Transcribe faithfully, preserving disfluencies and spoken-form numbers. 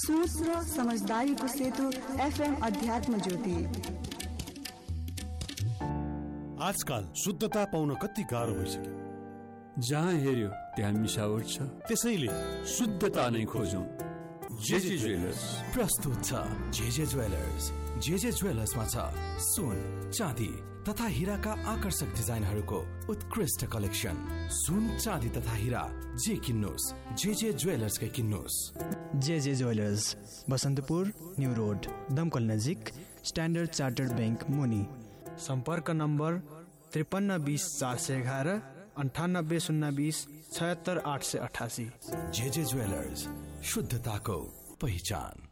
सोच र समझदारीको सेतु एफएम अध्यात्म ज्योति। आजकल शुद्धता पाउन कति गाह्रो भइसक्यो। जहाँ हेर्यो त्यहाँ मिसावट छ, त्यसैले शुद्धता नै खोजौं। जेजे ज्वेलर्स प्रस्तुत छ जेजे ज्वेलर्स। जेजे ज्वेलर्समा छ सुन, चाँदी तथा हीराका आकर्षक डिजाइनहरूको उत्कृष्ट कलेक्सन। सुन, चाँदी तथा हीरा जे किन्नुस् JJ ज्वेलर्सकै किन्नुस्। JJ jewellers, Basantapur, new road, दमकल नजिक, स्ट्यान्डर्ड चार्टर्ड बैंक मुनि। सम्पर्क नम्बर त्रिपन्न बीस चार सय एघार अन्ठानब्बे शून्य बीस छयत्तर आठ सय अठासी। जेजे ज्वेलर्स, शुद्धताको पहिचान।